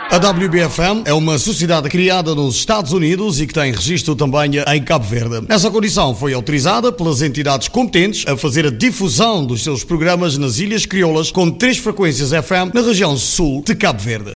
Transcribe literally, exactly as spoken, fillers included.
A W B F M é uma sociedade criada nos Estados Unidos e que tem registro também em Cabo Verde. Essa condição foi autorizada pelas entidades competentes a fazer a difusão dos seus programas nas Ilhas Crioulas com três frequências F M na região sul de Cabo Verde.